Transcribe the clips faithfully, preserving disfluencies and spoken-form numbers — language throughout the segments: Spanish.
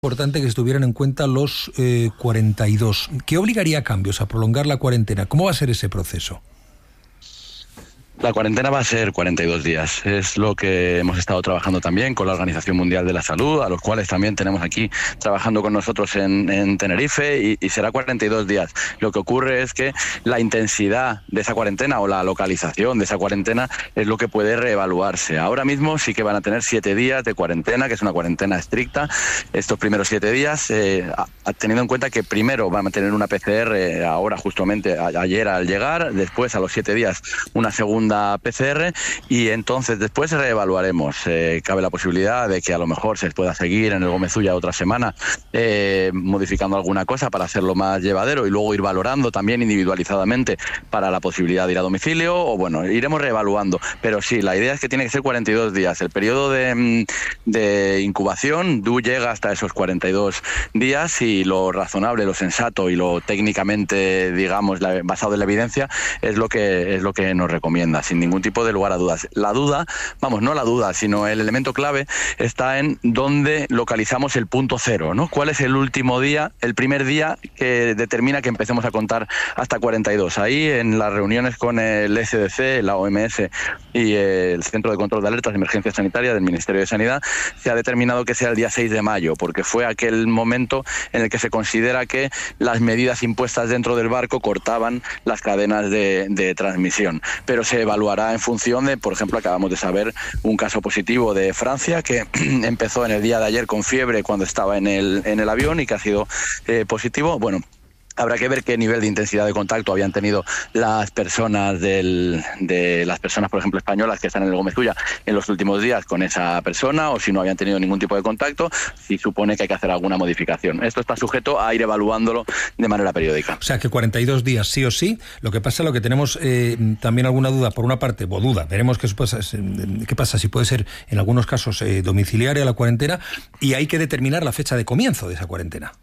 Importante que estuvieran en cuenta los eh, cuarenta y dos. ¿Qué obligaría a cambios, a prolongar la cuarentena? ¿Cómo va a ser ese proceso? La cuarentena va a ser cuarenta y dos días. Es lo que hemos estado trabajando también con la Organización Mundial de la Salud, a los cuales también tenemos aquí trabajando con nosotros en, en Tenerife, y, y será cuarenta y dos días. Lo que ocurre es que la intensidad de esa cuarentena o la localización de esa cuarentena es lo que puede reevaluarse. Ahora mismo sí que van a tener siete días de cuarentena, que es una cuarentena estricta. Estos primeros siete días, eh, teniendo en cuenta que primero van a tener una P C R ahora justamente a, ayer al llegar, después a los siete días una segunda P C R, y entonces después reevaluaremos. Eh, cabe la posibilidad de que a lo mejor se pueda seguir en el Gómez Ulla otra semana eh, modificando alguna cosa para hacerlo más llevadero, y luego ir valorando también individualizadamente para la posibilidad de ir a domicilio, o bueno, iremos reevaluando. Pero sí, la idea es que tiene que ser cuarenta y dos días. El periodo de, de incubación D U llega hasta esos cuarenta y dos días, y lo razonable, lo sensato y lo técnicamente, digamos, la, basado en la evidencia, es lo que es lo que nos recomienda, sin ningún tipo de lugar a dudas. La duda, vamos, no la duda, sino el elemento clave está en dónde localizamos el punto cero, ¿no? ¿Cuál es el último día, el primer día que determina que empecemos a contar hasta cuarenta y dos? Ahí, en las reuniones con el S D C, la O M S y el Centro de Control de Alertas de Emergencia Sanitaria del Ministerio de Sanidad, se ha determinado que sea el día seis de mayo, porque fue aquel momento en el que se considera que las medidas impuestas dentro del barco cortaban las cadenas de, de transmisión. Pero se evaluará en función de, por ejemplo, acabamos de saber un caso positivo de Francia que empezó en el día de ayer con fiebre cuando estaba en el, en el avión y que ha sido eh, positivo. Bueno, habrá que ver qué nivel de intensidad de contacto habían tenido las personas del, de las personas, por ejemplo, españolas que están en el Gómez Ulla en los últimos días con esa persona, o si no habían tenido ningún tipo de contacto, si supone que hay que hacer alguna modificación. Esto está sujeto a ir evaluándolo de manera periódica. O sea, que cuarenta y dos días sí o sí. Lo que pasa, lo que tenemos eh, también alguna duda, por una parte, o duda, veremos qué pasa, qué pasa si puede ser en algunos casos eh, domiciliaria la cuarentena, y hay que determinar la fecha de comienzo de esa cuarentena.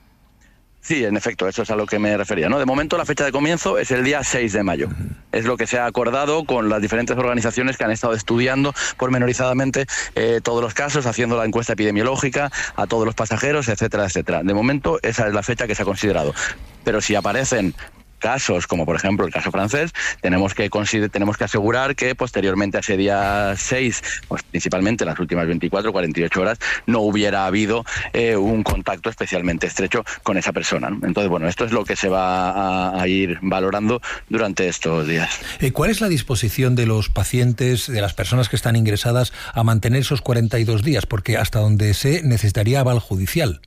Sí, en efecto, eso es a lo que me refería, ¿no? De momento la fecha de comienzo es el día seis de mayo. Uh-huh. Es lo que se ha acordado con las diferentes organizaciones que han estado estudiando pormenorizadamente eh, todos los casos, haciendo la encuesta epidemiológica a todos los pasajeros, etcétera, etcétera. De momento esa es la fecha que se ha considerado. Pero si aparecen casos, como por ejemplo el caso francés, tenemos que tenemos que asegurar que posteriormente a ese día seis, pues principalmente las últimas veinticuatro, cuarenta y ocho horas, no hubiera habido eh, un contacto especialmente estrecho con esa persona, ¿no? Entonces, bueno, esto es lo que se va a, a ir valorando durante estos días. ¿Cuál es la disposición de los pacientes, de las personas que están ingresadas, a mantener esos cuarenta y dos días? Porque hasta donde sé, necesitaría aval judicial,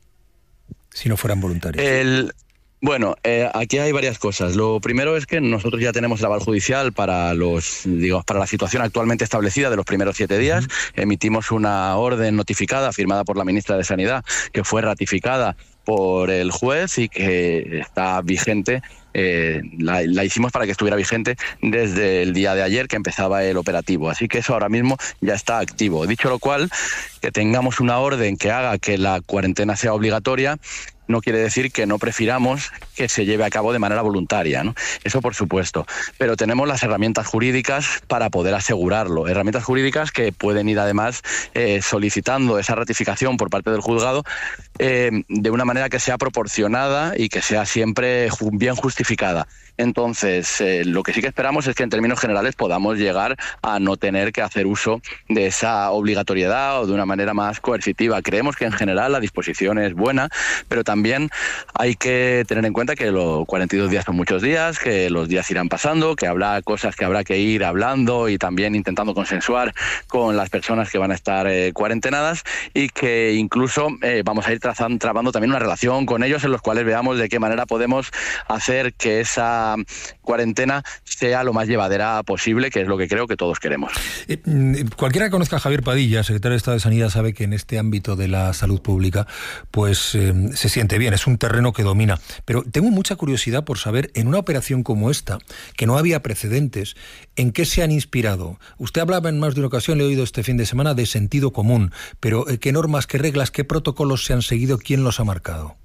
si no fueran voluntarios. El... Bueno, eh, aquí hay varias cosas. Lo primero es que nosotros ya tenemos el aval judicial para los, digamos, para la situación actualmente establecida de los primeros siete días. Uh-huh. Emitimos una orden notificada firmada por la ministra de Sanidad, que fue ratificada por el juez y que está vigente. Eh, la, la hicimos para que estuviera vigente desde el día de ayer que empezaba el operativo, así que eso ahora mismo ya está activo. Dicho lo cual, que tengamos una orden que haga que la cuarentena sea obligatoria no quiere decir que no prefiramos que se lleve a cabo de manera voluntaria, ¿no? Eso por supuesto, pero tenemos las herramientas jurídicas para poder asegurarlo, herramientas jurídicas que pueden ir además eh, solicitando esa ratificación por parte del juzgado eh, de una manera que sea proporcionada y que sea siempre bien justificada. Entonces, eh, lo que sí que esperamos es que en términos generales podamos llegar a no tener que hacer uso de esa obligatoriedad o de una manera más coercitiva. Creemos que en general la disposición es buena, pero también hay que tener en cuenta que los cuarenta y dos días son muchos días, que los días irán pasando, que habrá cosas que habrá que ir hablando y también intentando consensuar con las personas que van a estar eh, cuarentenadas, y que incluso eh, vamos a ir trazando, trabando también una relación con ellos en los cuales veamos de qué manera podemos hacer que esa cuarentena sea lo más llevadera posible, que es lo que creo que todos queremos. Eh, cualquiera que conozca a Javier Padilla, secretario de Estado de Sanidad, sabe que en este ámbito de la salud pública pues eh, se siente bien, es un terreno que domina. Pero tengo mucha curiosidad por saber, en una operación como esta, que no había precedentes, ¿en qué se han inspirado? Usted hablaba en más de una ocasión, le he oído este fin de semana, de sentido común, pero eh, ¿qué normas, qué reglas, qué protocolos se han seguido? ¿Quién los ha marcado?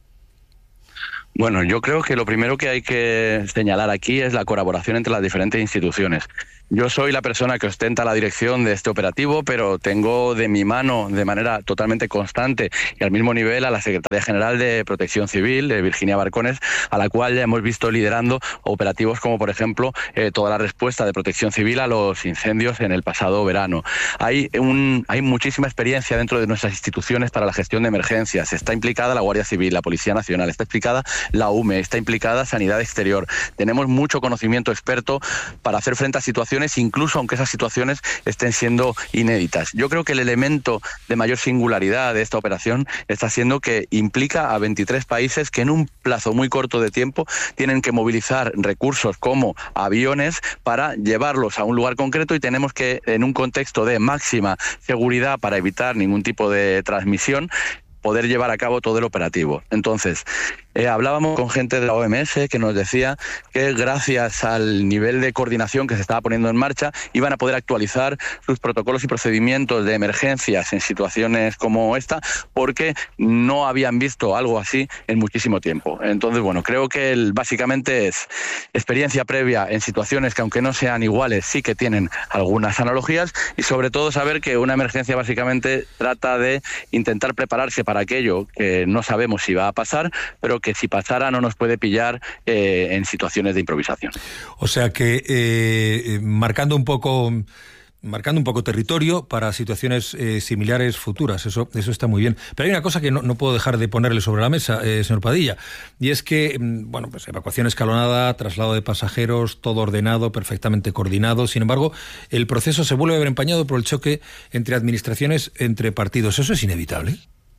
Bueno, yo creo que lo primero que hay que señalar aquí es la colaboración entre las diferentes instituciones. Yo soy la persona que ostenta la dirección de este operativo, pero tengo de mi mano, de manera totalmente constante y al mismo nivel, a la Secretaria General de Protección Civil, de Virginia Barcones, a la cual ya hemos visto liderando operativos como, por ejemplo, eh, toda la respuesta de Protección Civil a los incendios en el pasado verano. Hay, un, hay muchísima experiencia dentro de nuestras instituciones para la gestión de emergencias. Está implicada la Guardia Civil, la Policía Nacional, está implicada la U M E, está implicada Sanidad Exterior. Tenemos mucho conocimiento experto para hacer frente a situaciones, incluso aunque esas situaciones estén siendo inéditas. Yo creo que el elemento de mayor singularidad de esta operación está siendo que implica a veintitrés países que en un plazo muy corto de tiempo tienen que movilizar recursos como aviones para llevarlos a un lugar concreto, y tenemos que, en un contexto de máxima seguridad para evitar ningún tipo de transmisión, poder llevar a cabo todo el operativo. Entonces, eh, hablábamos con gente de la O M S que nos decía que gracias al nivel de coordinación que se estaba poniendo en marcha, iban a poder actualizar sus protocolos y procedimientos de emergencias en situaciones como esta, porque no habían visto algo así en muchísimo tiempo. Entonces, bueno, creo que el, básicamente es experiencia previa en situaciones que, aunque no sean iguales, sí que tienen algunas analogías, y sobre todo saber que una emergencia básicamente trata de intentar prepararse para aquello que no sabemos si va a pasar, pero que si pasara no nos puede pillar eh, en situaciones de improvisación. O sea que eh, marcando un poco marcando un poco territorio para situaciones eh, similares futuras, eso eso está muy bien. Pero hay una cosa que no, no puedo dejar de ponerle sobre la mesa, eh, señor Padilla, y es que, bueno, pues evacuación escalonada, traslado de pasajeros, todo ordenado, perfectamente coordinado. Sin embargo, el proceso se vuelve a ver empañado por el choque entre administraciones, entre partidos. ¿Eso es inevitable?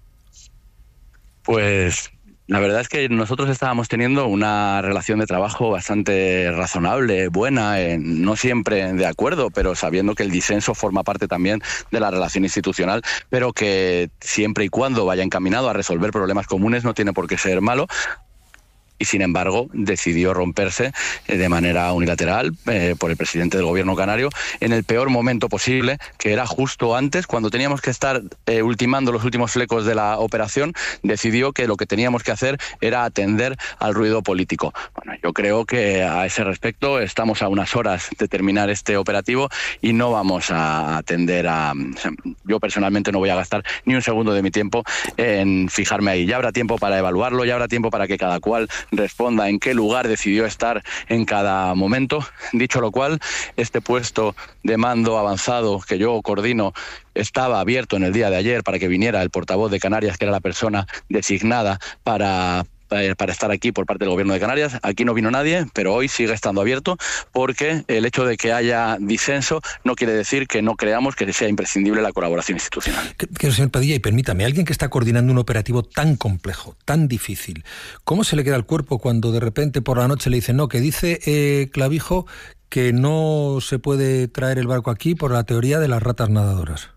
Pues la verdad es que nosotros estábamos teniendo una relación de trabajo bastante razonable, buena, eh, no siempre de acuerdo, pero sabiendo que el disenso forma parte también de la relación institucional, pero que siempre y cuando vaya encaminado a resolver problemas comunes no tiene por qué ser malo. Y sin embargo decidió romperse de manera unilateral eh, por el presidente del gobierno canario en el peor momento posible, que era justo antes, cuando teníamos que estar eh, ultimando los últimos flecos de la operación. Decidió que lo que teníamos que hacer era atender al ruido político. Bueno, yo creo que a ese respecto estamos a unas horas de terminar este operativo y no vamos a atender a... Yo personalmente no voy a gastar ni un segundo de mi tiempo en fijarme ahí. Ya habrá tiempo para evaluarlo, ya habrá tiempo para que cada cual responda en qué lugar decidió estar en cada momento. Dicho lo cual, este puesto de mando avanzado que yo coordino estaba abierto en el día de ayer para que viniera el portavoz de Canarias, que era la persona designada para... para estar aquí por parte del Gobierno de Canarias. Aquí no vino nadie, pero hoy sigue estando abierto, porque el hecho de que haya disenso no quiere decir que no creamos que sea imprescindible la colaboración institucional. Que, señor Padilla, y permítame, alguien que está coordinando un operativo tan complejo, tan difícil, ¿cómo se le queda el cuerpo cuando de repente por la noche le dicen, no, que dice eh, Clavijo que no se puede traer el barco aquí por la teoría de las ratas nadadoras?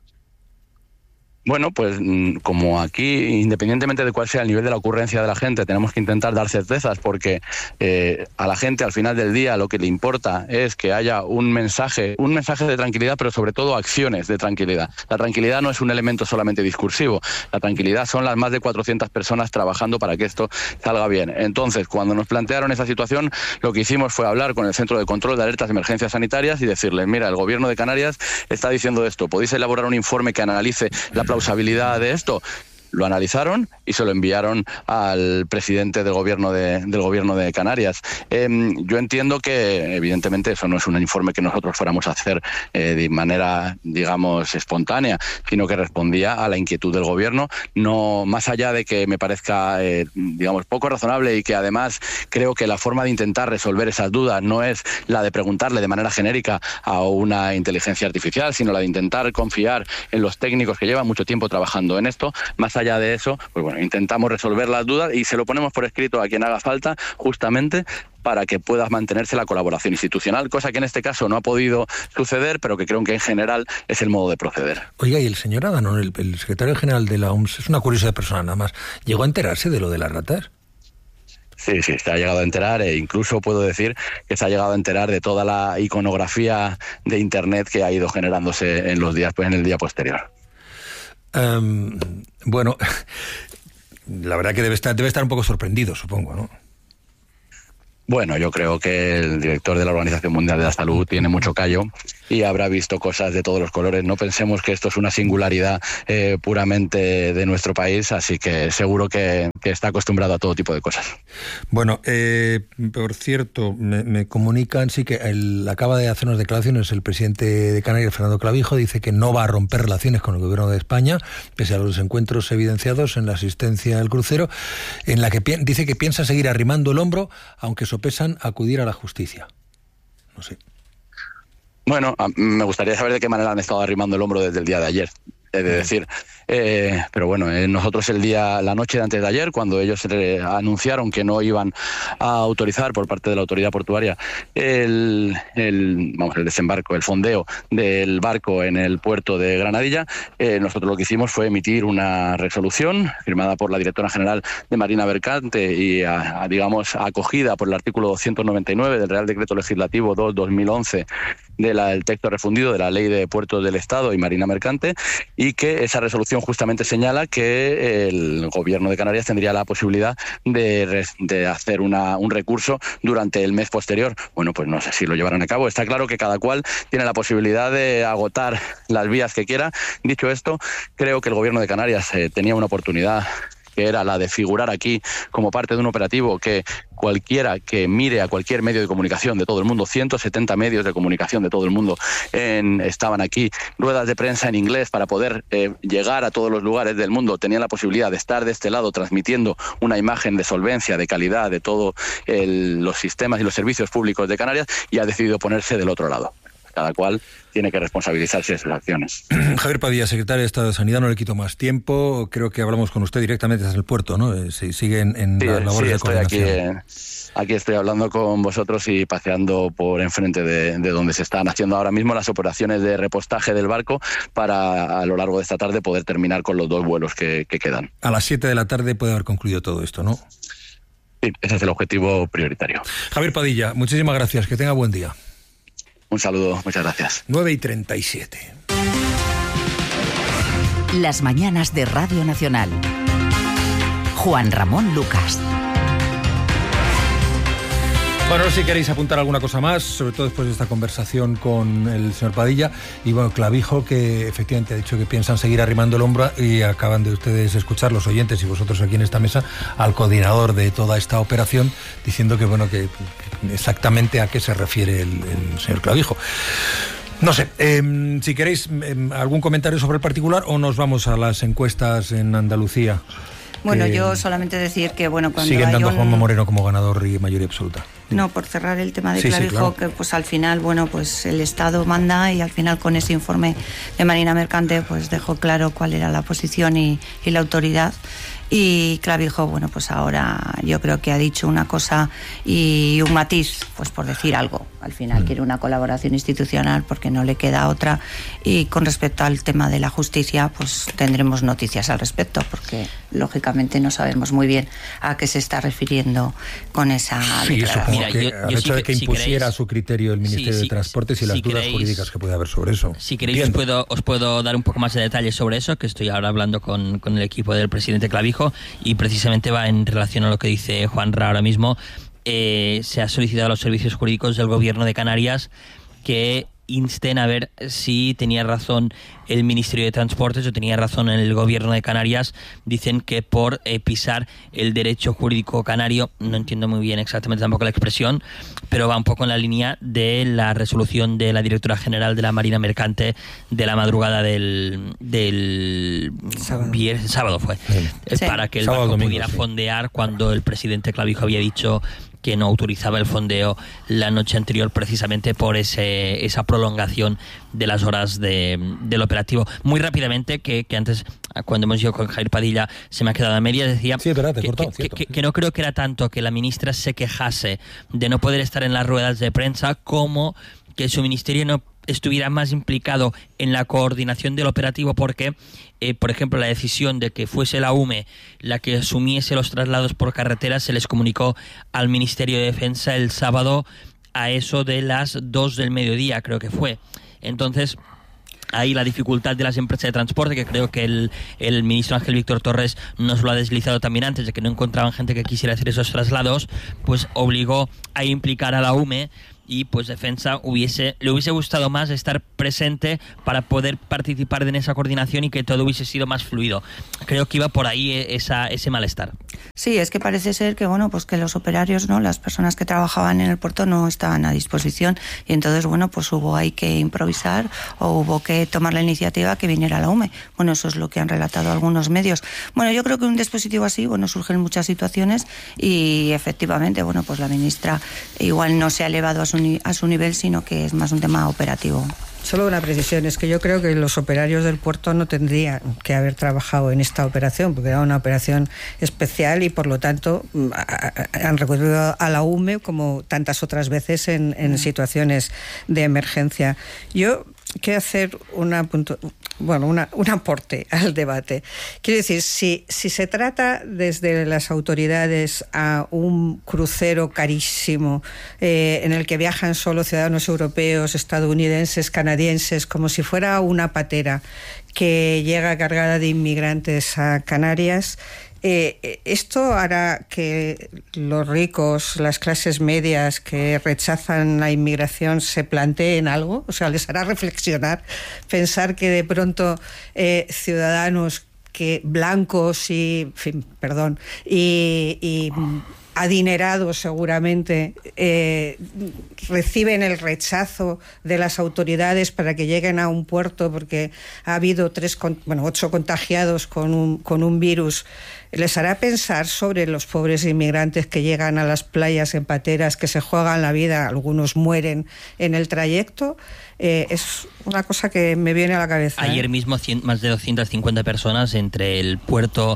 Bueno, pues como aquí, independientemente de cuál sea el nivel de la ocurrencia de la gente, tenemos que intentar dar certezas, porque eh, a la gente al final del día lo que le importa es que haya un mensaje, un mensaje de tranquilidad, pero sobre todo acciones de tranquilidad. La tranquilidad no es un elemento solamente discursivo, la tranquilidad son las más de cuatrocientas personas trabajando para que esto salga bien. Entonces, cuando nos plantearon esa situación, lo que hicimos fue hablar con el Centro de Control de Alertas de Emergencias Sanitarias y decirles, mira, el Gobierno de Canarias está diciendo esto, ¿podéis elaborar un informe que analice la plausibilidad de esto? Lo analizaron y se lo enviaron al presidente del gobierno de, del gobierno de Canarias. Eh, yo entiendo que, evidentemente, eso no es un informe que nosotros fuéramos a hacer eh, de manera, digamos, espontánea, sino que respondía a la inquietud del gobierno, no más allá de que me parezca, eh, digamos, poco razonable, y que además creo que la forma de intentar resolver esas dudas no es la de preguntarle de manera genérica a una inteligencia artificial, sino la de intentar confiar en los técnicos que llevan mucho tiempo trabajando en esto. Más allá de eso, pues bueno, intentamos resolver las dudas y se lo ponemos por escrito a quien haga falta, justamente para que pueda mantenerse la colaboración institucional, cosa que en este caso no ha podido suceder, pero que creo que en general es el modo de proceder. Oiga, y el señor Adanon, el, el secretario general de la O M S, es una curiosidad personal nada más, ¿llegó a enterarse de lo de las ratas? Sí, sí, se ha llegado a enterar, e incluso puedo decir que se ha llegado a enterar de toda la iconografía de Internet que ha ido generándose en los días, pues en el día posterior. Um, bueno, la verdad que debe estar, debe estar un poco sorprendido, supongo, ¿no? Bueno, yo creo que el director de la Organización Mundial de la Salud tiene mucho callo y habrá visto cosas de todos los colores. No pensemos que esto es una singularidad eh, puramente de nuestro país, así que seguro que, que está acostumbrado a todo tipo de cosas. Bueno, eh, por cierto, me, me comunican, sí, que el, acaba de hacer unas declaraciones el presidente de Canarias, Fernando Clavijo, dice que no va a romper relaciones con el gobierno de España, pese a los encuentros evidenciados en la asistencia al crucero, en la que pi- dice que piensa seguir arrimando el hombro, aunque sopesan acudir a la justicia. No sé. Bueno, me gustaría saber de qué manera han estado arrimando el hombro desde el día de ayer. Es de decir, eh, pero bueno, eh, nosotros el día, la noche de antes de ayer, cuando ellos eh, anunciaron que no iban a autorizar por parte de la autoridad portuaria el, el, vamos, el desembarco, el fondeo del barco en el puerto de Granadilla, eh, nosotros lo que hicimos fue emitir una resolución firmada por la directora general de Marina Mercante y, a, a, digamos, acogida por el artículo doscientos noventa y nueve del Real Decreto Legislativo dos barra dos mil once de la, del texto refundido de la Ley de Puertos del Estado y Marina Mercante, y que esa resolución justamente señala que el Gobierno de Canarias tendría la posibilidad de, de hacer una, un recurso durante el mes posterior. Bueno, pues no sé si lo llevarán a cabo. Está claro que cada cual tiene la posibilidad de agotar las vías que quiera. Dicho esto, creo que el Gobierno de Canarias eh, tenía una oportunidad, que era la de figurar aquí como parte de un operativo que cualquiera que mire a cualquier medio de comunicación de todo el mundo, ciento setenta medios de comunicación de todo el mundo en, estaban aquí, ruedas de prensa en inglés para poder eh, llegar a todos los lugares del mundo, tenían la posibilidad de estar de este lado transmitiendo una imagen de solvencia, de calidad de todos los sistemas y los servicios públicos de Canarias, y ha decidido ponerse del otro lado. Cada cual tiene que responsabilizarse de sus acciones. Javier Padilla, secretario de Estado de Sanidad, no le quito más tiempo. Creo que hablamos con usted directamente desde el puerto, ¿no? Eh, sigue en, en sí, la labor sí, de estoy coordinación. Aquí, eh, aquí estoy hablando con vosotros y paseando por enfrente de, de donde se están haciendo ahora mismo las operaciones de repostaje del barco para a lo largo de esta tarde poder terminar con los dos vuelos que, que quedan. A las siete de la tarde puede haber concluido todo esto, ¿no? Sí, ese es el objetivo prioritario. Javier Padilla, muchísimas gracias. Que tenga buen día. Un saludo, muchas gracias. nueve y treinta y siete. Las mañanas de Radio Nacional. Juan Ramón Lucas. Bueno, si queréis apuntar alguna cosa más, sobre todo después de esta conversación con el señor Padilla, y bueno, Clavijo, que efectivamente ha dicho que piensan seguir arrimando el hombro, y acaban de ustedes escuchar, los oyentes y vosotros aquí en esta mesa, al coordinador de toda esta operación, diciendo que bueno, que, que exactamente a qué se refiere el, el señor Clavijo. No sé, eh, si queréis eh, algún comentario sobre el particular, o nos vamos a las encuestas en Andalucía. Bueno, yo solamente decir que bueno, cuando siguen hay dando a un... Juanma Moreno como ganador y mayoría absoluta. No, por cerrar el tema de sí, Clavijo, sí, claro. que pues al final, bueno, pues el Estado manda, y al final con ese informe de Marina Mercante pues dejó claro cuál era la posición y, y la autoridad. Y Clavijo, bueno, pues ahora yo creo que ha dicho una cosa y un matiz, pues por decir algo. Al final mm. quiere una colaboración institucional porque no le queda otra. Y con respecto al tema de la justicia, pues tendremos noticias al respecto, porque lógicamente no sabemos muy bien a qué se está refiriendo con esa sí, declaración. Mira, que yo, al yo hecho sí de que, que impusiera si queréis, su criterio el Ministerio sí, de Transportes sí, y las si dudas queréis, jurídicas que puede haber sobre eso. Si queréis os puedo, os puedo dar un poco más de detalles sobre eso, que estoy ahora hablando con, con el equipo del presidente Clavijo, y precisamente va en relación a lo que dice Juanra ahora mismo. Eh, se ha solicitado a los servicios jurídicos del Gobierno de Canarias que insten a ver si tenía razón el Ministerio de Transportes o tenía razón el Gobierno de Canarias. Dicen que por eh, pisar el derecho jurídico canario, no entiendo muy bien exactamente tampoco la expresión, pero va un poco en la línea de la resolución de la directora general de la Marina Mercante de la madrugada del, del sábado. Viernes, sábado fue, sí. Para que el sábado, barco domingo, pudiera sí. fondear cuando el presidente Clavijo había dicho que no autorizaba el fondeo la noche anterior, precisamente por ese esa prolongación de las horas de, del operativo. Muy rápidamente, que, que antes, cuando hemos ido con Javier Padilla, se me ha quedado a medias, decía sí, verdad, que, cortado, que, que, que no creo que era tanto que la ministra se quejase de no poder estar en las ruedas de prensa, como que su ministerio no estuviera más implicado en la coordinación del operativo, porque, eh, por ejemplo, la decisión de que fuese la U M E la que asumiese los traslados por carretera se les comunicó al Ministerio de Defensa el sábado a eso de las dos del mediodía, creo que fue. Entonces, ahí la dificultad de las empresas de transporte, que creo que el, el ministro Ángel Víctor Torres nos lo ha deslizado también antes, de que no encontraban gente que quisiera hacer esos traslados, pues obligó a implicar a la U M E, y pues Defensa hubiese le hubiese gustado más estar presente para poder participar en esa coordinación y que todo hubiese sido más fluido. Creo que iba por ahí esa, ese malestar. Sí, es que parece ser que bueno, pues que los operarios, no, las personas que trabajaban en el puerto no estaban a disposición, y entonces bueno, pues hubo ahí que improvisar o hubo que tomar la iniciativa que viniera la U M E. Bueno, eso es lo que han relatado algunos medios. Bueno, yo creo que un dispositivo así, bueno, surgen muchas situaciones y efectivamente, bueno, pues la ministra igual no se ha elevado a su a su nivel, sino que es más un tema operativo. Solo una precisión, es que yo creo que los operarios del puerto no tendrían que haber trabajado en esta operación, porque era una operación especial y por lo tanto han recurrido a la U M E como tantas otras veces en, en situaciones de emergencia. Yo quiero hacer una punto, bueno, una, un aporte al debate. Quiero decir, si, si se trata desde las autoridades a un crucero carísimo eh, en el que viajan solo ciudadanos europeos, estadounidenses, canadienses, como si fuera una patera que llega cargada de inmigrantes a Canarias, Eh, ¿esto hará que los ricos, las clases medias que rechazan la inmigración se planteen algo? O sea, ¿les hará reflexionar, pensar que de pronto eh, ciudadanos que blancos y, en fin, perdón, y, y adinerados seguramente eh, reciben el rechazo de las autoridades para que lleguen a un puerto porque ha habido tres, bueno, ocho contagiados con un, con un virus? ¿Les hará pensar sobre los pobres inmigrantes que llegan a las playas en pateras, que se juegan la vida, algunos mueren en el trayecto? Eh, es una cosa que me viene a la cabeza. Ayer ¿eh? mismo cien, más de doscientas cincuenta personas entre el puerto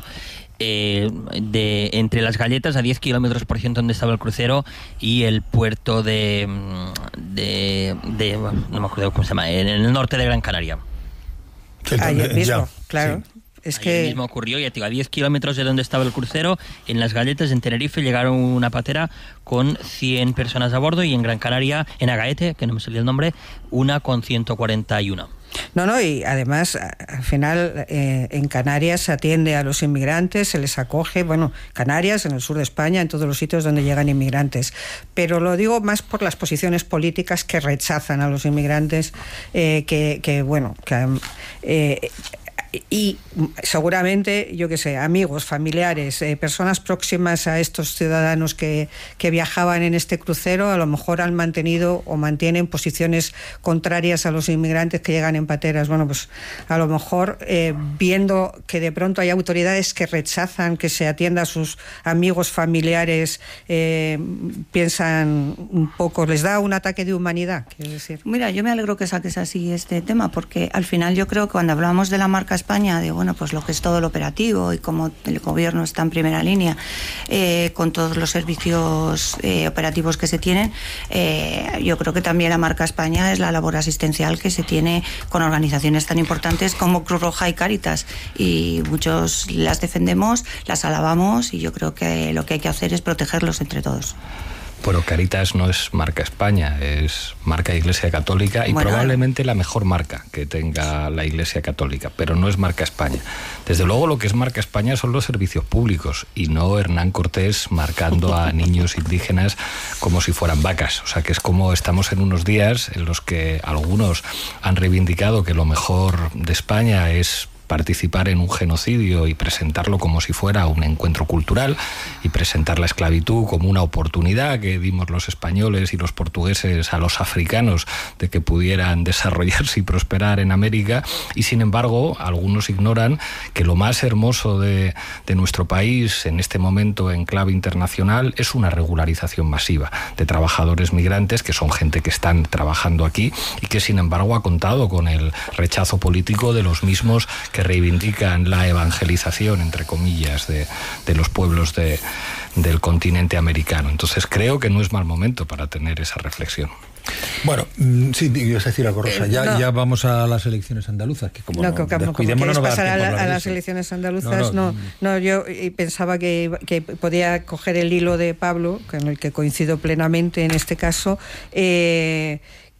eh, de entre Las Galletas, a diez kilómetros por ciento donde estaba el crucero, y el puerto de, de, de no me acuerdo cómo se llama, en el norte de Gran Canaria. Ayer mismo, claro. Sí. Es Ayer que mismo ocurrió, ya te digo, a diez kilómetros de donde estaba el crucero, en Las Galletas, en Tenerife, llegaron una patera con cien personas a bordo, y en Gran Canaria, en Agaete, que no me salió el nombre, una con ciento cuarenta y uno. No, no, y además, al final, eh, en Canarias se atiende a los inmigrantes, se les acoge, bueno, Canarias, en el sur de España, en todos los sitios donde llegan inmigrantes. Pero lo digo más por las posiciones políticas que rechazan a los inmigrantes, eh, que, que, bueno, que... Eh, y seguramente, yo qué sé, amigos, familiares, eh, personas próximas a estos ciudadanos que, que viajaban en este crucero, a lo mejor han mantenido o mantienen posiciones contrarias a los inmigrantes que llegan en pateras. Bueno, pues a lo mejor eh, viendo que de pronto hay autoridades que rechazan que se atienda a sus amigos, familiares, eh, piensan un poco, les da un ataque de humanidad, quiero decir. Mira, yo me alegro que saques así este tema, porque al final yo creo que cuando hablamos de la marca España, de bueno, pues lo que es todo lo operativo y cómo el gobierno está en primera línea eh, con todos los servicios eh, operativos que se tienen, eh, yo creo que también la marca España es la labor asistencial que se tiene con organizaciones tan importantes como Cruz Roja y Cáritas, y muchos las defendemos, las alabamos, y yo creo que lo que hay que hacer es protegerlos entre todos. Pero Cáritas no es marca España, es marca Iglesia Católica, y bueno, probablemente la mejor marca que tenga la Iglesia Católica, pero no es marca España. Desde luego lo que es marca España son los servicios públicos, y no Hernán Cortés marcando a niños indígenas como si fueran vacas. O sea, que es como estamos en unos días en los que algunos han reivindicado que lo mejor de España es participar en un genocidio y presentarlo como si fuera un encuentro cultural, y presentar la esclavitud como una oportunidad que dimos los españoles y los portugueses a los africanos de que pudieran desarrollarse y prosperar en América. Y sin embargo, algunos ignoran que lo más hermoso de, de nuestro país en este momento en clave internacional es una regularización masiva de trabajadores migrantes, que son gente que están trabajando aquí y que sin embargo ha contado con el rechazo político de los mismos que reivindican la evangelización, entre comillas, de, de los pueblos de, del continente americano. Entonces creo que no es mal momento para tener esa reflexión. Bueno, sí, ibas a decir algo, Rosa. Ya, no. ya vamos a las elecciones andaluzas, que como no, no, como, como quieres pasar a, la, a las elecciones andaluzas, no, no, no, no yo pensaba que, que podía coger el hilo de Pablo, con el que coincido plenamente en este caso, eh,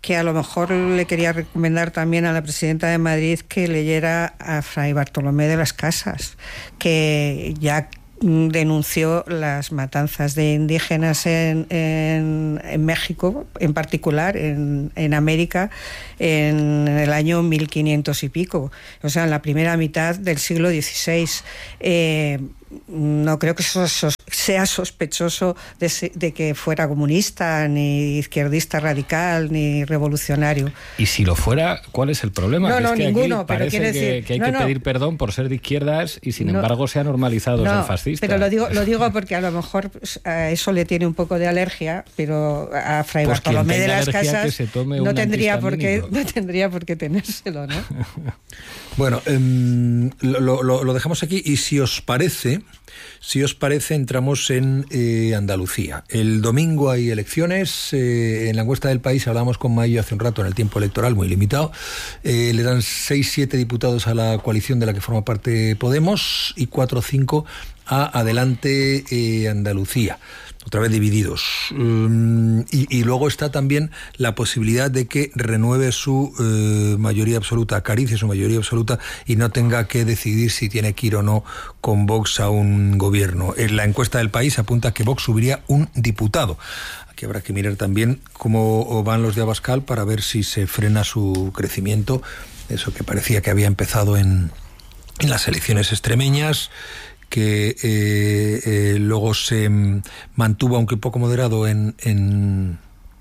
que a lo mejor le quería recomendar también a la presidenta de Madrid que leyera a Fray Bartolomé de las Casas, que ya denunció las matanzas de indígenas en, en, en México, en particular, en, en América, en el año mil quinientos y pico, o sea, en la primera mitad del siglo dieciséis. Eh, no creo que eso sea sospechoso de, de que fuera comunista, ni izquierdista radical, ni revolucionario. Y si lo fuera, ¿cuál es el problema? No, no, es que ninguno, aquí pero parece quiere que, decir... que hay no, que no. pedir perdón por ser de izquierdas y sin no, embargo se ha normalizado no, ser fascista. Pero lo digo, lo digo porque a lo mejor a eso le tiene un poco de alergia, pero a Fray pues Bartolomé de las Casas se tome no, tendría por qué, no tendría por qué tenérselo, ¿no? Bueno, eh, lo, lo, lo dejamos aquí y si os parece, si os parece entramos en eh, Andalucía. El domingo hay elecciones, eh, en la encuesta del País hablamos con Mayo hace un rato en el tiempo electoral, muy limitado, eh, le dan seis siete diputados a la coalición de la que forma parte Podemos y cuatro o cinco a Adelante eh, Andalucía. Otra vez divididos. Um, y, y luego está también la posibilidad de que renueve su eh, mayoría absoluta, acaricie su mayoría absoluta y no tenga que decidir si tiene que ir o no con Vox a un gobierno. En la encuesta del País apunta que Vox subiría un diputado. Aquí habrá que mirar también cómo van los de Abascal para ver si se frena su crecimiento, eso que parecía que había empezado en, en las elecciones extremeñas, que eh, eh, luego se mantuvo, aunque poco moderado, en, en,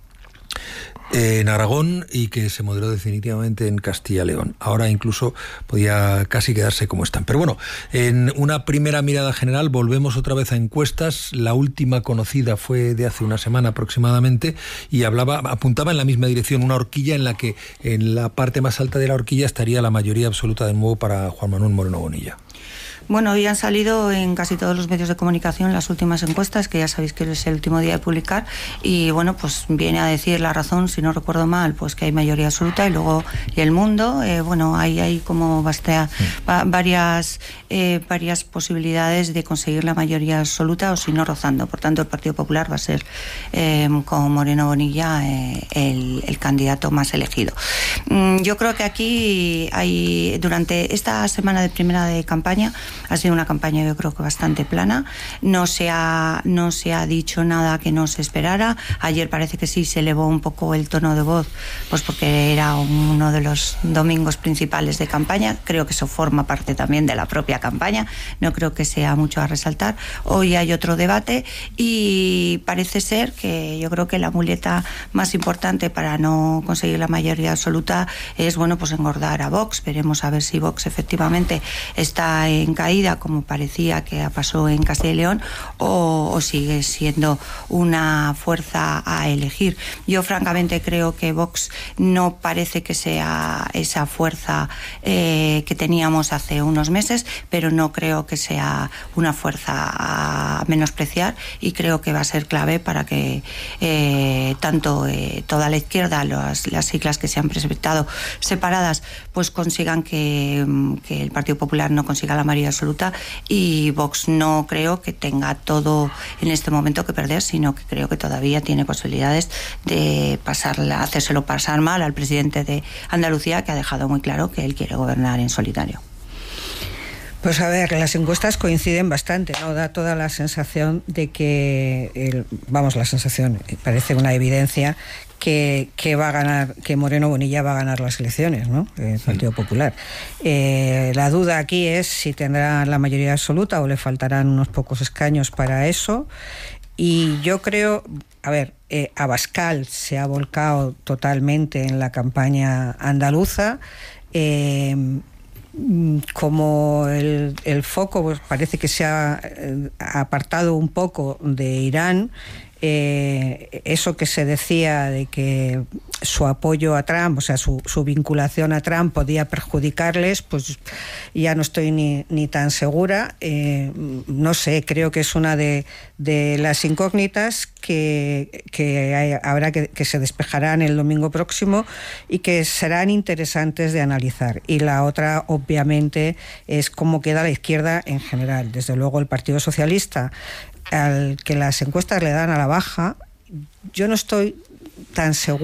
en Aragón y que se moderó definitivamente en Castilla y León. Ahora incluso podía casi quedarse como están. Pero bueno, en una primera mirada general volvemos otra vez a encuestas. La última conocida fue de hace una semana aproximadamente y hablaba, apuntaba en la misma dirección, una horquilla en la que en la parte más alta de la horquilla estaría la mayoría absoluta de nuevo para Juan Manuel Moreno Bonilla. Bueno, hoy han salido en casi todos los medios de comunicación las últimas encuestas, que ya sabéis que es el último día de publicar, y bueno, pues viene a decir La Razón, si no recuerdo mal, pues que hay mayoría absoluta, y luego y El Mundo, eh, bueno, hay, hay como bastea, va, varias, eh, varias posibilidades de conseguir la mayoría absoluta, o si no rozando. Por tanto, el Partido Popular va a ser, eh, con Moreno Bonilla, eh, el, el candidato más elegido. Mm, yo creo que aquí hay, durante esta semana de primera de campaña, ha sido una campaña, yo creo que bastante plana. No se ha, no se ha dicho nada que no se esperara. Ayer parece que sí se elevó un poco el tono de voz, pues porque era uno de los domingos principales de campaña. Creo que eso forma parte también de la propia campaña. No creo que sea mucho a resaltar. Hoy hay otro debate y parece ser que yo creo que la muleta más importante para no conseguir la mayoría absoluta es, bueno, pues engordar a Vox. Veremos a ver si Vox efectivamente está en caída, como parecía que pasó en Castilla y León, o, o sigue siendo una fuerza a elegir. Yo francamente creo que Vox no parece que sea esa fuerza eh, que teníamos hace unos meses, pero no creo que sea una fuerza a menospreciar, y creo que va a ser clave para que eh, tanto eh, toda la izquierda, las, las siglas que se han presentado separadas, pues consigan que, que el Partido Popular no consiga la mayoría absoluta, y Vox no creo que tenga todo en este momento que perder, sino que creo que todavía tiene posibilidades de pasarla, hacérselo pasar mal al presidente de Andalucía, que ha dejado muy claro que él quiere gobernar en solitario. Pues a ver, las encuestas coinciden bastante, ¿no? Da toda la sensación de que, el, vamos, la sensación, parece una evidencia que, que va a ganar, que Moreno Bonilla va a ganar las elecciones, ¿no? El Partido Popular. Eh, la duda aquí es si tendrá la mayoría absoluta o le faltarán unos pocos escaños para eso. Y yo creo, a ver, eh, Abascal se ha volcado totalmente en la campaña andaluza. Eh, como el, el foco pues parece que se ha eh, apartado un poco de Irán, eh, eso que se decía de que su apoyo a Trump, o sea, su, su vinculación a Trump podía perjudicarles, pues ya no estoy ni, ni tan segura. Eh, no sé, creo que es una de, de las incógnitas que, que hay, habrá que, que se despejarán el domingo próximo y que serán interesantes de analizar. Y la otra, obviamente, es cómo queda la izquierda en general. Desde luego, el Partido Socialista, al que las encuestas le dan a la baja, yo no estoy tan segura,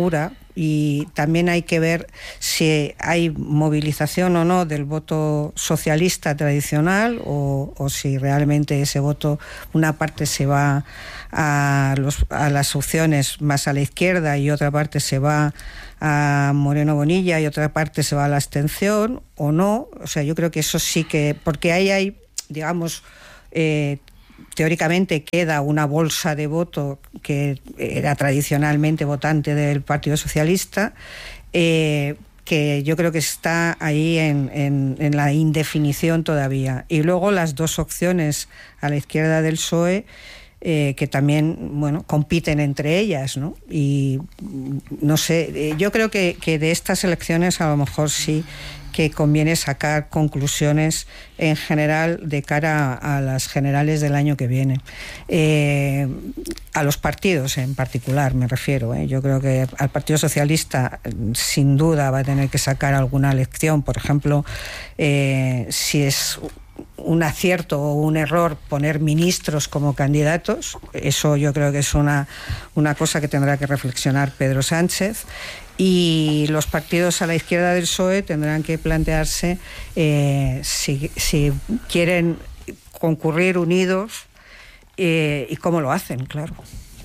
y también hay que ver si hay movilización o no del voto socialista tradicional o, o si realmente ese voto, una parte se va a, los, a las opciones más a la izquierda y otra parte se va a Moreno Bonilla y otra parte se va a la abstención o no. O sea, yo creo que eso sí que, porque ahí hay, digamos, eh, teóricamente queda una bolsa de voto que era tradicionalmente votante del Partido Socialista, eh, que yo creo que está ahí en, en, en la indefinición todavía. Y luego las dos opciones a la izquierda del P S O E, eh, que también, bueno, compiten entre ellas, ¿no? Y no sé, yo creo que, que de estas elecciones a lo mejor sí que conviene sacar conclusiones en general de cara a, a las generales del año que viene. Eh, a los partidos en particular me refiero. ¿eh? Yo creo que al Partido Socialista sin duda va a tener que sacar alguna lección. Por ejemplo, eh, si es un acierto o un error poner ministros como candidatos, eso yo creo que es una, una cosa que tendrá que reflexionar Pedro Sánchez. Y los partidos a la izquierda del P S O E tendrán que plantearse eh, si, si quieren concurrir unidos eh, y cómo lo hacen, claro.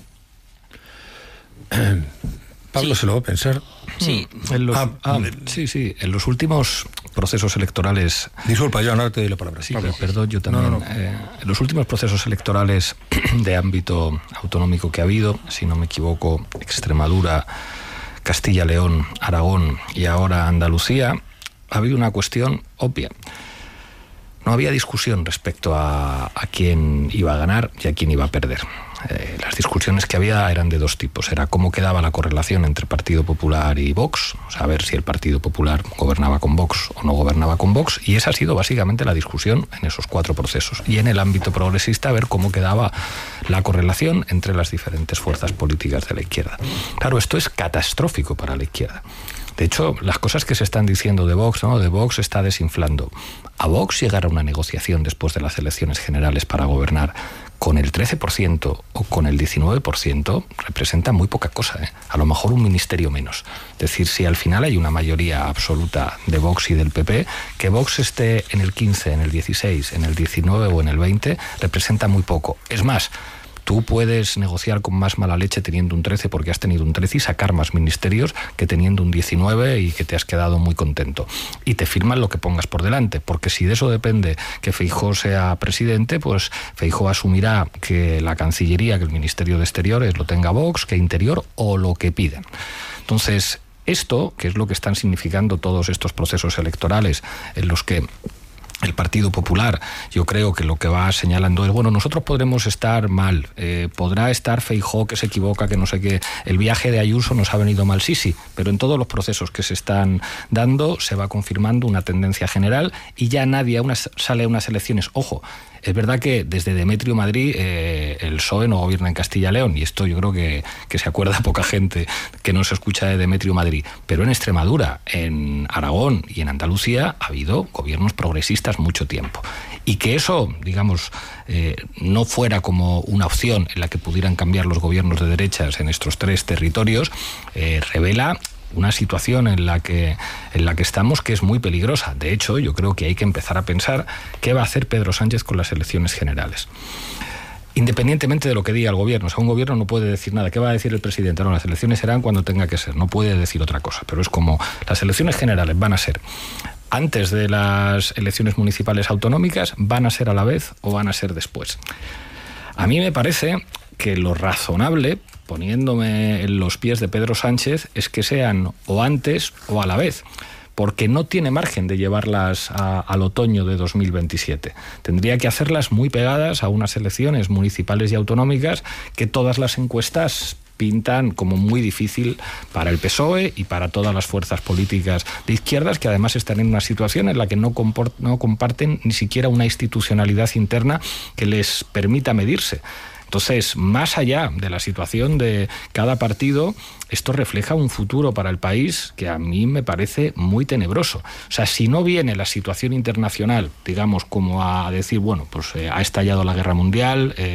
Pablo, sí. Se lo va a pensar. Sí. En los, ah, ah, sí, sí. En los últimos procesos electorales... Disculpa, yo ahora te doy la palabra. Sí, pero, perdón, yo también. No, no, no. Eh, en los últimos procesos electorales de ámbito autonómico que ha habido, si no me equivoco, Extremadura, Castilla, León, Aragón y ahora Andalucía, ha habido una cuestión obvia. No había discusión respecto a, a quién iba a ganar y a quién iba a perder. Eh, las discusiones que había eran de dos tipos. Era cómo quedaba la correlación entre Partido Popular y Vox, o sea, a ver si el Partido Popular gobernaba con Vox o no gobernaba con Vox, y esa ha sido básicamente la discusión en esos cuatro procesos. Y en el ámbito progresista, a ver cómo quedaba la correlación entre las diferentes fuerzas políticas de la izquierda. Claro, esto es catastrófico para la izquierda. De hecho, las cosas que se están diciendo de Vox, ¿no? De Vox está desinflando. A Vox llegar a una negociación después de las elecciones generales para gobernar con el trece por ciento o con el diecinueve por ciento representa muy poca cosa, ¿eh? A lo mejor un ministerio menos. Es decir, si al final hay una mayoría absoluta de Vox y del P P, que Vox esté en el quince, en el dieciséis, en el diecinueve o en el veinte, representa muy poco. Es más, tú puedes negociar con más mala leche teniendo un trece porque has tenido un trece y sacar más ministerios que teniendo un diecinueve y que te has quedado muy contento. Y te firman lo que pongas por delante, porque si de eso depende que Feijóo sea presidente, pues Feijóo asumirá que la Cancillería, que el Ministerio de Exteriores lo tenga Vox, que Interior o lo que pidan. Entonces, esto, que es lo que están significando todos estos procesos electorales en los que el Partido Popular, yo creo que lo que va señalando es, bueno, nosotros podremos estar mal, eh, podrá estar Feijóo que se equivoca, que no sé qué, el viaje de Ayuso nos ha venido mal, sí, sí, pero en todos los procesos que se están dando se va confirmando una tendencia general y ya nadie a unas, sale a unas elecciones, ojo, es verdad que desde Demetrio Madrid eh, el P S O E no gobierna en Castilla y León, y esto yo creo que, que se acuerda poca gente que no se escucha de Demetrio Madrid, pero en Extremadura, en Aragón y en Andalucía ha habido gobiernos progresistas mucho tiempo. Y que eso, digamos, eh, no fuera como una opción en la que pudieran cambiar los gobiernos de derechas en estos tres territorios, eh, revela una situación en la que en la que estamos que es muy peligrosa. De hecho, yo creo que hay que empezar a pensar qué va a hacer Pedro Sánchez con las elecciones generales. Independientemente de lo que diga el gobierno, o sea, un gobierno no puede decir nada. ¿Qué va a decir el presidente? No, las elecciones serán cuando tenga que ser, no puede decir otra cosa, pero es como las elecciones generales van a ser antes de las elecciones municipales autonómicas, van a ser a la vez o van a ser después. A mí me parece que lo razonable, poniéndome en los pies de Pedro Sánchez, es que sean o antes o a la vez, porque no tiene margen de llevarlas a, al otoño de dos mil veintisiete. Tendría que hacerlas muy pegadas a unas elecciones municipales y autonómicas que todas las encuestas pintan como muy difícil para el P S O E y para todas las fuerzas políticas de izquierdas, que además están en una situación en la que no, comport, no comparten ni siquiera una institucionalidad interna que les permita medirse. Entonces, más allá de la situación de cada partido, esto refleja un futuro para el país que a mí me parece muy tenebroso. O sea, si no viene la situación internacional, digamos, como a decir, bueno, pues eh, ha estallado la guerra mundial, eh,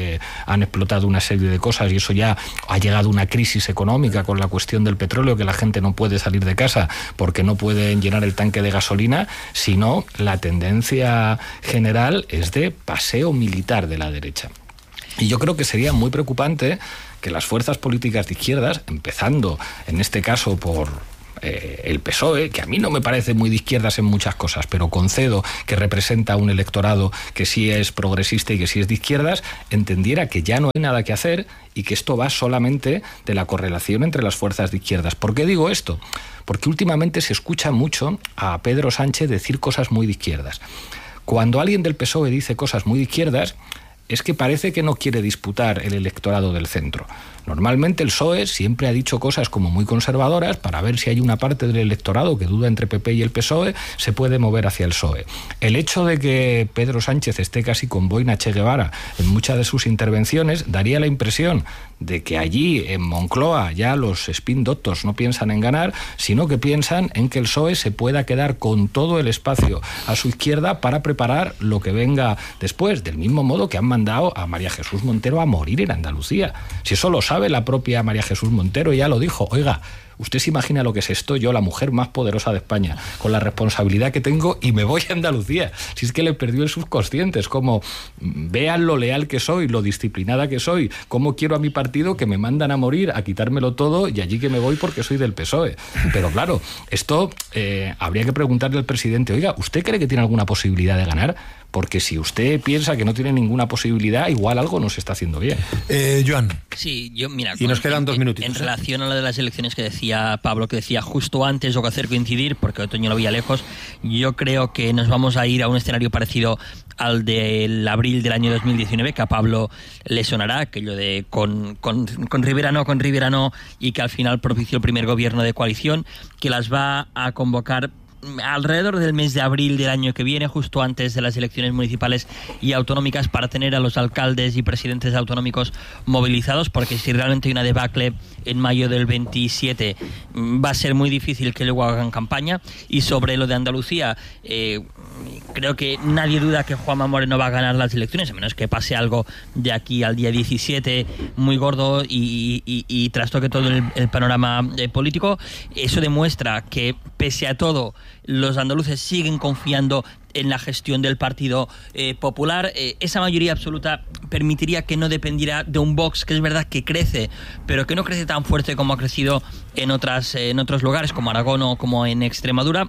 han explotado una serie de cosas y eso ya ha llegado una crisis económica con la cuestión del petróleo, que la gente no puede salir de casa porque no pueden llenar el tanque de gasolina, sino la tendencia general es de paseo militar de la derecha. Y yo creo que sería muy preocupante que las fuerzas políticas de izquierdas, empezando en este caso por eh, el P S O E, que a mí no me parece muy de izquierdas en muchas cosas, pero concedo que representa un electorado que sí es progresista y que sí es de izquierdas, entendiera que ya no hay nada que hacer y que esto va solamente de la correlación entre las fuerzas de izquierdas. ¿Por qué digo esto? Porque últimamente se escucha mucho a Pedro Sánchez decir cosas muy de izquierdas. Cuando alguien del P S O E dice cosas muy de izquierdas, es que parece que no quiere disputar el electorado del centro. Normalmente el P S O E siempre ha dicho cosas como muy conservadoras para ver si hay una parte del electorado que duda entre P P y el P S O E, se puede mover hacia el P S O E. El hecho de que Pedro Sánchez esté casi con boina Che Guevara en muchas de sus intervenciones daría la impresión de que allí en Moncloa ya los spin doctors no piensan en ganar, sino que piensan en que el P S O E se pueda quedar con todo el espacio a su izquierda para preparar lo que venga después, del mismo modo que han mandado a María Jesús Montero a morir en Andalucía. Si eso lo sabe la propia María Jesús Montero, ya lo dijo, oiga, ¿usted se imagina lo que es esto? Yo, la mujer más poderosa de España, con la responsabilidad que tengo, y me voy a Andalucía. Si es que le perdió el subconsciente, es como, vean lo leal que soy, lo disciplinada que soy, cómo quiero a mi partido, que me mandan a morir, a quitármelo todo, y allí que me voy porque soy del P S O E. Pero claro, esto eh, habría que preguntarle al presidente, oiga, ¿usted cree que tiene alguna posibilidad de ganar? Porque si usted piensa que no tiene ninguna posibilidad, igual algo no se está haciendo bien. Eh, Joan. Sí, yo, mira... Y nos quedan dos minutitos. En, en relación a lo de las elecciones que decía Pablo, que decía justo antes o que hacer coincidir, porque Otoño lo veía lejos, yo creo que nos vamos a ir a un escenario parecido al del abril del año dos mil diecinueve, que a Pablo le sonará, aquello de con, con, con Rivera no, con Rivera no, y que al final propició el primer gobierno de coalición, que las va a convocar alrededor del mes de abril del año que viene, justo antes de las elecciones municipales y autonómicas, para tener a los alcaldes y presidentes autonómicos movilizados, porque si realmente hay una debacle en mayo del veintisiete va a ser muy difícil que luego hagan campaña. Y sobre lo de Andalucía, eh, creo que nadie duda que Juanma Moreno va a ganar las elecciones, a menos que pase algo de aquí al día diecisiete muy gordo y, y, y trastoque todo el, el panorama eh, político. Eso demuestra que, pese a todo, los andaluces siguen confiando en la gestión del Partido eh, Popular. Eh, esa mayoría absoluta permitiría que no dependiera de un Vox, que es verdad que crece, pero que no crece tan fuerte como ha crecido en otras eh, en otros lugares, como Aragón o como en Extremadura.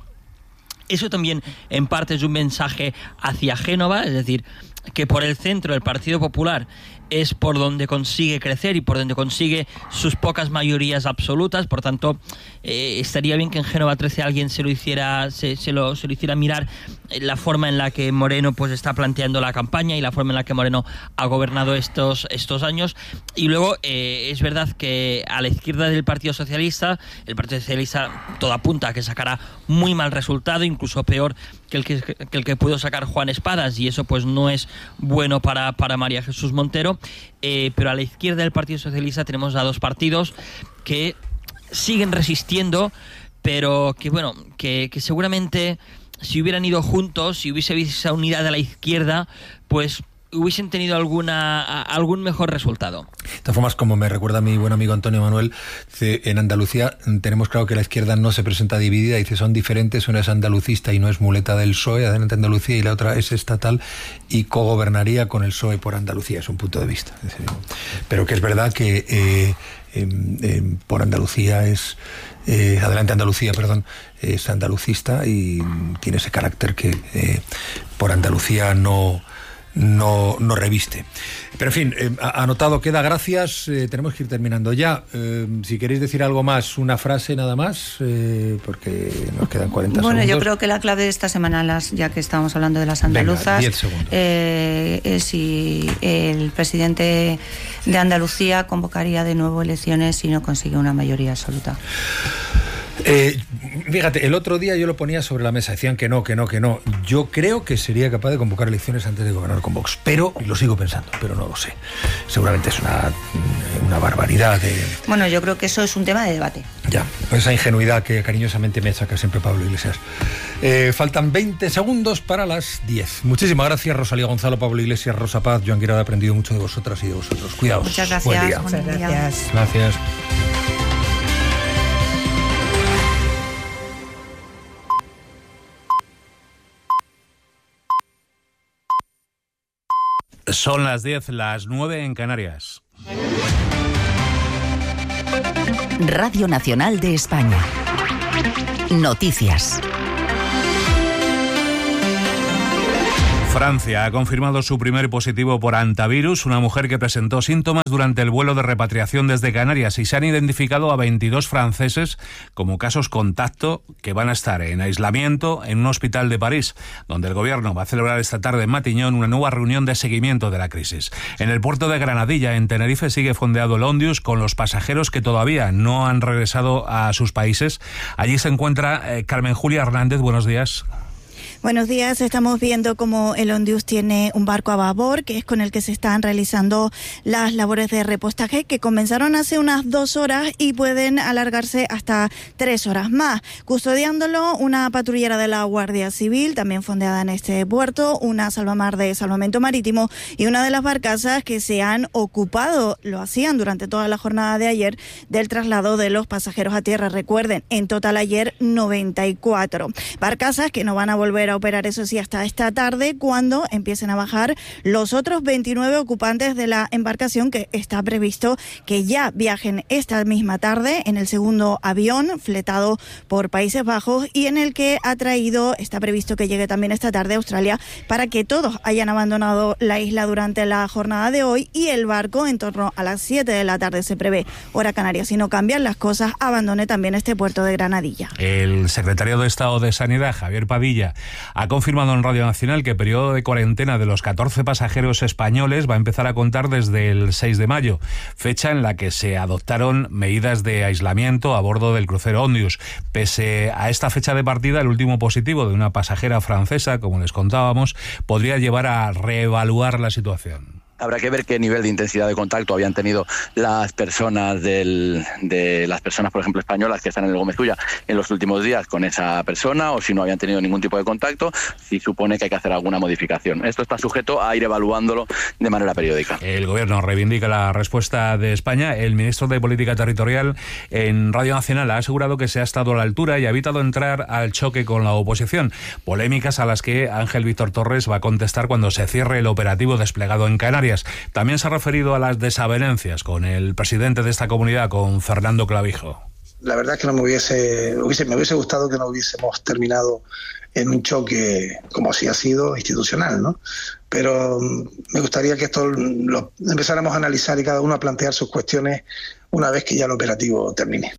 Eso también en parte es un mensaje hacia Génova, es decir, que por el centro el Partido Popular es por donde consigue crecer y por donde consigue sus pocas mayorías absolutas. Por tanto, eh, estaría bien que en Génova trece alguien se lo hiciera se, se, lo, se lo hiciera mirar la forma en la que Moreno pues está planteando la campaña y la forma en la que Moreno ha gobernado estos, estos años. Y luego eh, es verdad que a la izquierda del Partido Socialista, el Partido Socialista todo apunta a que sacará muy mal resultado, incluso peor que el que, que el que pudo sacar Juan Espadas, y eso pues no es bueno para, para María Jesús Montero. Eh, pero a la izquierda del Partido Socialista tenemos a dos partidos que siguen resistiendo, pero que bueno, que, que seguramente si hubieran ido juntos, si hubiese habido esa unidad a la izquierda, pues hubiesen tenido alguna algún mejor resultado. De todas formas, como me recuerda mi buen amigo Antonio Manuel, en Andalucía tenemos claro que la izquierda no se presenta dividida, dice son diferentes, una es andalucista y no es muleta del P S O E, adelante Andalucía, y la otra es estatal y cogobernaría con el P S O E por Andalucía, es un punto de vista. Pero que es verdad que eh, eh, eh, por Andalucía es... Eh, adelante Andalucía, perdón, es andalucista y tiene ese carácter que eh, por Andalucía no... No, no reviste. Pero en fin, eh, anotado queda, gracias. Eh, tenemos que ir terminando ya. Eh, si queréis decir algo más, una frase nada más, eh, porque nos quedan cuarenta bueno, segundos. Bueno, yo creo que la clave de esta semana, las, ya que estamos hablando de las andaluzas, Venga, diez segundos. Eh, es si el presidente de Andalucía convocaría de nuevo elecciones si no consigue una mayoría absoluta. Eh, fíjate, el otro día yo lo ponía sobre la mesa, decían que no, que no, que no. Yo creo que sería capaz de convocar elecciones antes de gobernar con Vox, pero, y lo sigo pensando, pero no lo sé. Seguramente es una, una barbaridad de... Bueno, yo creo que eso es un tema de debate. Ya, esa ingenuidad que cariñosamente me saca siempre Pablo Iglesias. Eh, faltan veinte segundos para las diez. Muchísimas gracias, Rosalía Gonzalo, Pablo Iglesias, Rosa Paz. Joan Guirao, he aprendido mucho de vosotras y de vosotros. Cuidaos. Muchas gracias. Buen día. Muchas gracias. Gracias. Son las diez, las nueve en Canarias. Radio Nacional de España. Noticias. Francia ha confirmado su primer positivo por hantavirus, una mujer que presentó síntomas durante el vuelo de repatriación desde Canarias, y se han identificado a veintidós franceses como casos contacto que van a estar en aislamiento en un hospital de París, donde el gobierno va a celebrar esta tarde en Matiñón una nueva reunión de seguimiento de la crisis. En el puerto de Granadilla, en Tenerife, sigue fondeado el Ondius con los pasajeros que todavía no han regresado a sus países. Allí se encuentra eh, Carmen Julia Hernández. Buenos días. Buenos días, estamos viendo cómo el Ondius tiene un barco a babor, que es con el que se están realizando las labores de repostaje, que comenzaron hace unas dos horas y pueden alargarse hasta tres horas más. Custodiándolo, una patrullera de la Guardia Civil, también fondeada en este puerto, una salvamar de salvamento marítimo y una de las barcazas que se han ocupado, lo hacían durante toda la jornada de ayer, del traslado de los pasajeros a tierra. Recuerden, en total ayer noventa y cuatro barcazas que no van a volver a operar, eso sí, hasta esta tarde, cuando empiecen a bajar los otros veintinueve ocupantes de la embarcación, que está previsto que ya viajen esta misma tarde en el segundo avión fletado por Países Bajos y en el que ha traído, está previsto que llegue también esta tarde a Australia, para que todos hayan abandonado la isla durante la jornada de hoy, y el barco en torno a las siete de la tarde, se prevé, hora canaria, si no cambian las cosas, abandone también este puerto de Granadilla. El secretario de Estado de Sanidad, Javier Padilla, ha confirmado en Radio Nacional que el periodo de cuarentena de los catorce pasajeros españoles va a empezar a contar desde el seis de mayo, fecha en la que se adoptaron medidas de aislamiento a bordo del crucero Ondius. Pese a esta fecha de partida, el último positivo de una pasajera francesa, como les contábamos, podría llevar a reevaluar la situación. Habrá que ver qué nivel de intensidad de contacto habían tenido las personas del, de las personas, por ejemplo, españolas que están en el Gómez Ulla en los últimos días con esa persona, o si no habían tenido ningún tipo de contacto, si supone que hay que hacer alguna modificación. Esto está sujeto a ir evaluándolo de manera periódica. El gobierno reivindica la respuesta de España. El ministro de Política Territorial en Radio Nacional ha asegurado que se ha estado a la altura y ha evitado entrar al choque con la oposición. Polémicas a las que Ángel Víctor Torres va a contestar cuando se cierre el operativo desplegado en Canarias. También se ha referido a las desavenencias con el presidente de esta comunidad, con Fernando Clavijo. La verdad es que no me hubiese, hubiese, me hubiese gustado que no hubiésemos terminado en un choque como así ha sido institucional, ¿no? Pero me gustaría que esto lo empezáramos a analizar y cada uno a plantear sus cuestiones una vez que ya el operativo termine.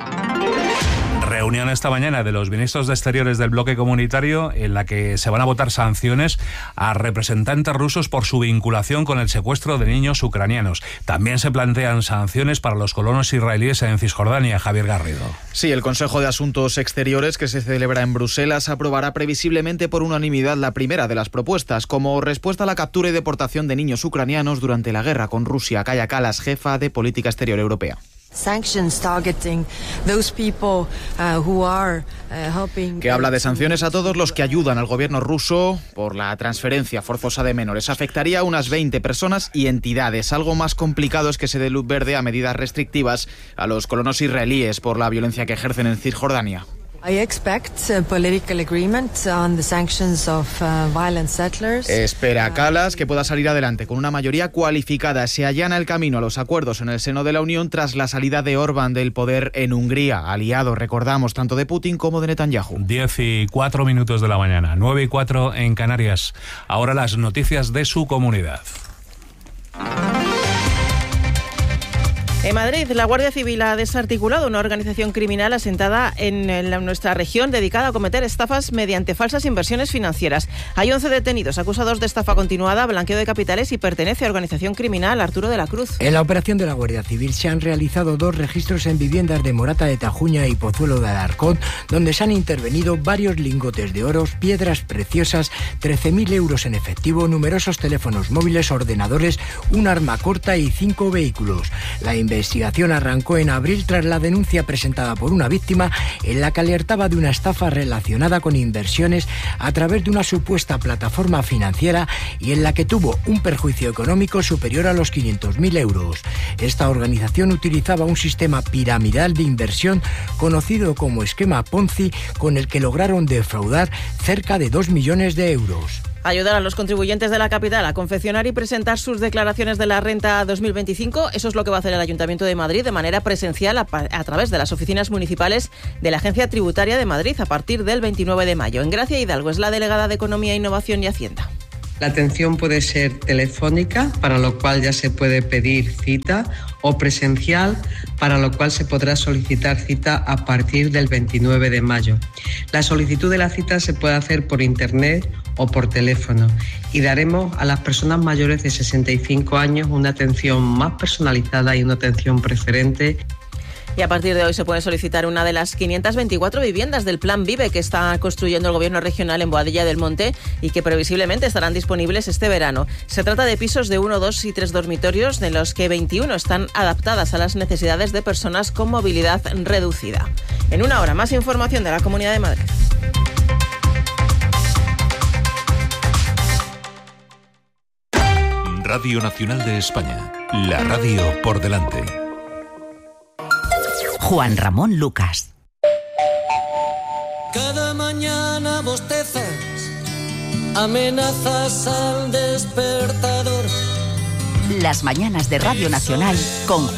Reunión esta mañana de los ministros de Exteriores del bloque comunitario, en la que se van a votar sanciones a representantes rusos por su vinculación con el secuestro de niños ucranianos. También se plantean sanciones para los colonos israelíes en Cisjordania. Javier Garrido. Sí, el Consejo de Asuntos Exteriores, que se celebra en Bruselas, aprobará previsiblemente por unanimidad la primera de las propuestas, como respuesta a la captura y deportación de niños ucranianos durante la guerra con Rusia. Kaja Kallas, jefa de Política Exterior Europea. Que habla de sanciones a todos los que ayudan al gobierno ruso por la transferencia forzosa de menores. Afectaría a unas veinte personas y entidades. Algo más complicado es que se dé luz verde a medidas restrictivas a los colonos israelíes por la violencia que ejercen en Cisjordania. I expect a political agreement on the sanctions of uh, violent settlers. Espera Kallas que pueda salir adelante con una mayoría cualificada. Se allana el camino a los acuerdos en el seno de la Unión tras la salida de Orbán del poder en Hungría, aliado, recordamos, tanto de Putin como de Netanyahu. Diez y cuatro minutos de la mañana, nueve y cuatro en Canarias. Ahora las noticias de su comunidad. En Madrid, la Guardia Civil ha desarticulado una organización criminal asentada en la, nuestra región dedicada a cometer estafas mediante falsas inversiones financieras. Hay once detenidos acusados de estafa continuada, blanqueo de capitales y pertenece a organización criminal. Arturo de la Cruz. En la operación de la Guardia Civil se han realizado dos registros en viviendas de Morata de Tajuña y Pozuelo de Alarcón, donde se han intervenido varios lingotes de oro, piedras preciosas, trece mil euros en efectivo, numerosos teléfonos móviles, ordenadores, un arma corta y cinco vehículos. La La investigación arrancó en abril tras la denuncia presentada por una víctima en la que alertaba de una estafa relacionada con inversiones a través de una supuesta plataforma financiera y en la que tuvo un perjuicio económico superior a los quinientos mil euros. Esta organización utilizaba un sistema piramidal de inversión conocido como esquema Ponzi, con el que lograron defraudar cerca de dos millones de euros. Ayudar a los contribuyentes de la capital a confeccionar y presentar sus declaraciones de la renta dos mil veinticinco. Eso es lo que va a hacer el Ayuntamiento de Madrid de manera presencial a, a través de las oficinas municipales de la Agencia Tributaria de Madrid a partir del veintinueve de mayo. En Gracia Hidalgo es la delegada de Economía, Innovación y Hacienda. La atención puede ser telefónica, para lo cual ya se puede pedir cita, o presencial, para lo cual se podrá solicitar cita a partir del veintinueve de mayo. La solicitud de la cita se puede hacer por internet o por teléfono y daremos a las personas mayores de sesenta y cinco años una atención más personalizada y una atención preferente. Y a partir de hoy se puede solicitar una de las quinientas veinticuatro viviendas del Plan Vive que está construyendo el Gobierno regional en Boadilla del Monte y que previsiblemente estarán disponibles este verano. Se trata de pisos de uno, dos y tres dormitorios, de los que veintiuno están adaptadas a las necesidades de personas con movilidad reducida. En una hora, más información de la Comunidad de Madrid. Radio Nacional de España, la radio por delante. Juan Ramón Lucas. Cada mañana bostezas, amenazas al despertador. Las mañanas de Radio Nacional con